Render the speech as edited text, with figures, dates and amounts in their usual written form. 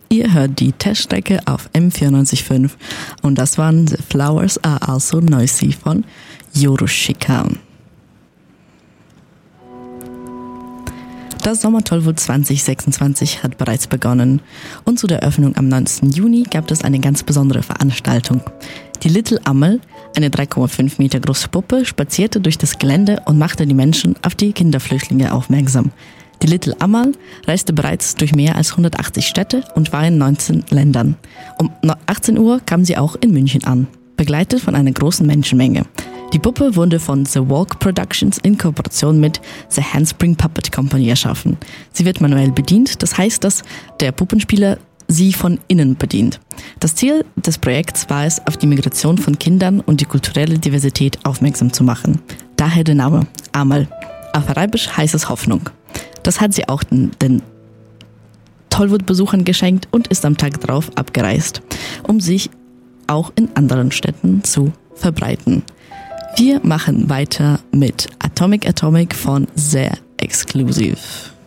Ihr hört die Teststrecke auf M94.5 und das waren The Flowers Are Also Noisy von Yorushika. Das Sommertollwut 2026 hat bereits begonnen und zu der Eröffnung am 19. Juni gab es eine ganz besondere Veranstaltung. Die Little Amel, eine 3,5 Meter große Puppe, spazierte durch das Gelände und machte die Menschen auf die Kinderflüchtlinge aufmerksam. Die Little Amal reiste bereits durch mehr als 180 Städte und war in 19 Ländern. Um 18 Uhr kam sie auch in München an, begleitet von einer großen Menschenmenge. Die Puppe wurde von The Walk Productions in Kooperation mit The Handspring Puppet Company erschaffen. Sie wird manuell bedient, das heißt, dass der Puppenspieler sie von innen bedient. Das Ziel des Projekts war es, auf die Migration von Kindern und die kulturelle Diversität aufmerksam zu machen. Daher der Name Amal. Auf Arabisch heißt es Hoffnung. Das hat sie auch den Tollwut-Besuchern geschenkt und ist am Tag darauf abgereist, um sich auch in anderen Städten zu verbreiten. Wir machen weiter mit Atomic von The Exclusive.